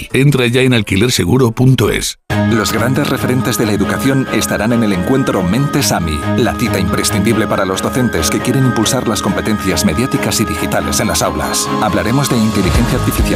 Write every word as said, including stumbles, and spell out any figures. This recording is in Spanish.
ti. Entra ya en alquiler seguro punto es. Los grandes referentes de la educación estarán en el encuentro Mentes AMI, la cita imprescindible para los docentes que quieren impulsar las competencias mediáticas y digitales en las aulas. Hablaremos de inteligencia artificial,